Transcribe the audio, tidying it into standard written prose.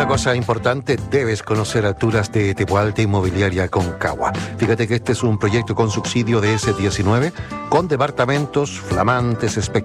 cosa importante, debes conocer Alturas de Tepualte Inmobiliaria Concagua. Fíjate que este es un proyecto con subsidio de S19, con departamentos flamantes, espectaculares.